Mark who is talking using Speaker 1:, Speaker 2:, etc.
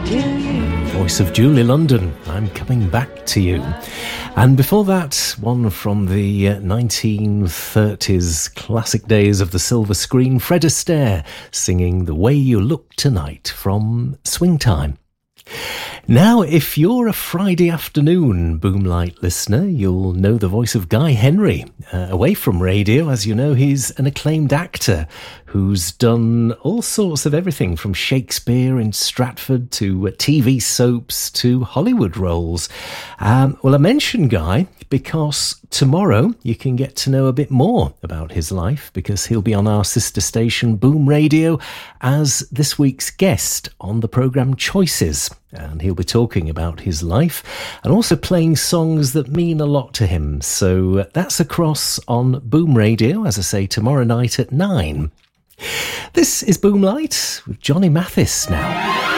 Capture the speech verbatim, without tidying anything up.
Speaker 1: Voice of Julie London, I'm Coming Back to You. And before that, one from the nineteen thirties classic days of the silver screen, Fred Astaire singing The Way You Look Tonight from Swing Time. Now, if you're a Friday afternoon Boomlight listener, you'll know the voice of Guy Henry. Uh, away from radio, as you know, he's an acclaimed actor who's done all sorts of everything from Shakespeare in Stratford to uh, T V soaps to Hollywood roles. Um, well, I mention Guy because tomorrow you can get to know a bit more about his life, because he'll be on our sister station Boom Radio as this week's guest on the programme Choices. And he'll be talking about his life and also playing songs that mean a lot to him. So that's across on Boom Radio, as I say, tomorrow night at nine. This is Boomlight with Johnny Mathis now.